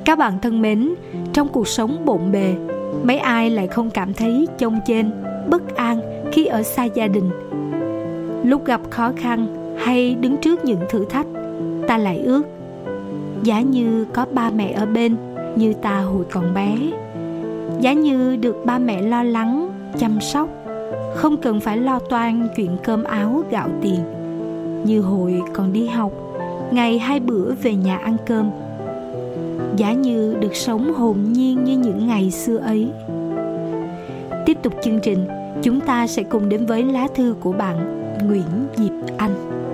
Các bạn thân mến, trong cuộc sống bộn bề, mấy ai lại không cảm thấy chông chênh, bất an khi ở xa gia đình? Lúc gặp khó khăn hay đứng trước những thử thách, ta lại ước giá như có ba mẹ ở bên như ta hồi còn bé. Giá như được ba mẹ lo lắng, chăm sóc, không cần phải lo toan chuyện cơm áo gạo tiền. Như hồi còn đi học, ngày 2 bữa về nhà ăn cơm. Giá như được sống hồn nhiên như những ngày xưa ấy. Tiếp tục chương trình, chúng ta sẽ cùng đến với lá thư của bạn Nguyễn Diệp Anh.